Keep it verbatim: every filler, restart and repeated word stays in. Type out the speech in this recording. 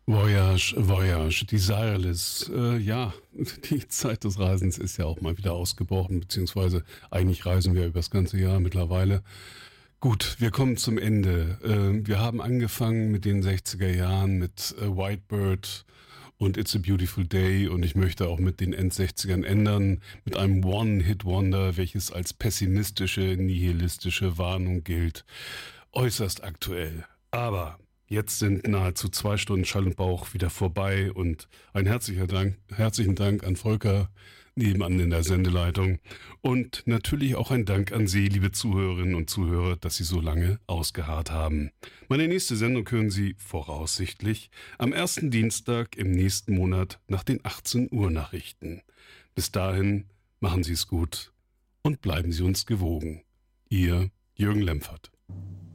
Voyage, Voyage, Desireless. Äh, ja, die Zeit des Reisens ist ja auch mal wieder ausgebrochen, beziehungsweise eigentlich reisen wir über das ganze Jahr mittlerweile. Gut, wir kommen zum Ende. Äh, wir haben angefangen mit den sechziger Jahren mit äh, Whitebird und It's a Beautiful Day, und ich möchte auch mit den Endsechzigern ändern, mit einem One-Hit-Wonder, welches als pessimistische, nihilistische Warnung gilt. Äußerst aktuell. Aber jetzt sind nahezu zwei Stunden Schall und Bauch wieder vorbei, und ein herzlicher Dank, herzlichen Dank an Volker nebenan in der Sendeleitung und natürlich auch ein Dank an Sie, liebe Zuhörerinnen und Zuhörer, dass Sie so lange ausgeharrt haben. Meine nächste Sendung hören Sie voraussichtlich am ersten Dienstag im nächsten Monat nach den achtzehn Uhr Nachrichten. Bis dahin machen Sie es gut und bleiben Sie uns gewogen. Ihr Jürgen Lempfert.